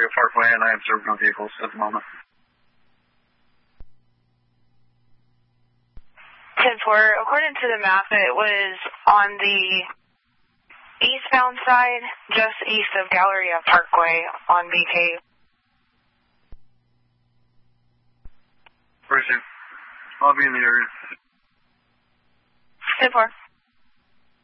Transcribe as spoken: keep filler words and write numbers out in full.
Galleria Parkway, and I observe no vehicles at the moment. ten four, according to the map, it was on the eastbound side, just east of Galleria Parkway on B K. Appreciate it. I'll be in the area. ten four.